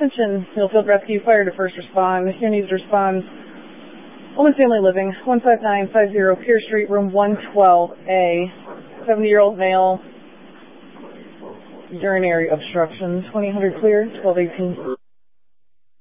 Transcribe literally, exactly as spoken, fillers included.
Attention, Millfield Rescue, fire to first respond. Here needs to respond. Woman, family living, one five nine five zero Pier Street, room one twelve A. seventy-year-old male, urinary obstruction, twenty hundred clear, twelve eighteen.